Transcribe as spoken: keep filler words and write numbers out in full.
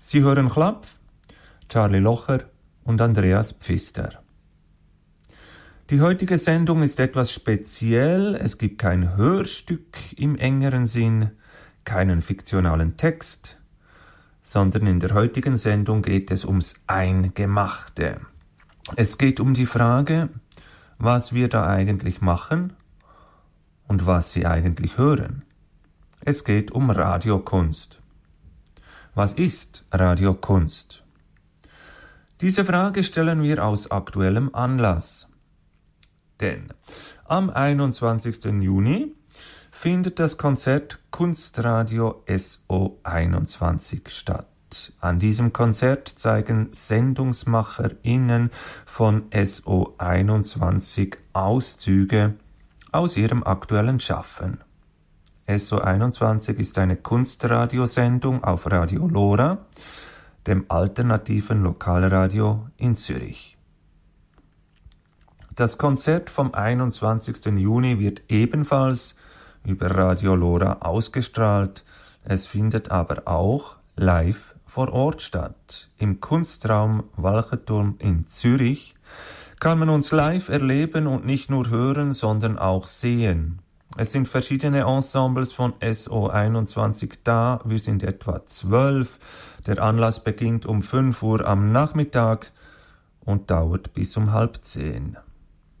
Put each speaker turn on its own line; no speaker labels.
Sie hören Klapp, Charlie Locher und Andreas Pfister. Die heutige Sendung ist etwas speziell. Es gibt kein Hörstück im engeren Sinn, keinen fiktionalen Text, sondern in der heutigen Sendung geht es ums Eingemachte. Es geht um die Frage, was wir da eigentlich machen und was Sie eigentlich hören. Es geht um Radiokunst. Was ist Radiokunst? Diese Frage stellen wir aus aktuellem Anlass. Denn am einundzwanzigsten Juni findet das Konzert Kunstradio S O einundzwanzig statt. An diesem Konzert zeigen SendungsmacherInnen von S O einundzwanzig Auszüge aus ihrem aktuellen Schaffen. S O einundzwanzig ist eine Kunstradiosendung auf Radio Lora, dem alternativen Lokalradio in Zürich. Das Konzert vom einundzwanzigsten Juni wird ebenfalls über Radio Lora ausgestrahlt. Es findet aber auch live vor Ort statt. Im Kunstraum Walchenturm in Zürich kann man uns live erleben und nicht nur hören, sondern auch sehen. Es sind verschiedene Ensembles von S O einundzwanzig da. Wir sind etwa zwölf. Der Anlass beginnt um fünf Uhr am Nachmittag und dauert bis um halb zehn.